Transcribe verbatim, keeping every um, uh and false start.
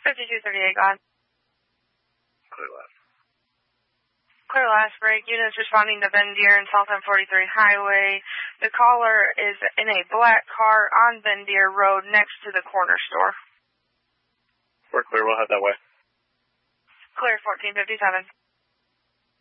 fifty-two thirty-eight, gone. Clear last. Clear last break. Units responding to Ben Deere and South M forty-three Highway. The caller is in a black car on Ben Deere Road next to the corner store. We're clear. We'll head that way. Clear fourteen fifty-seven.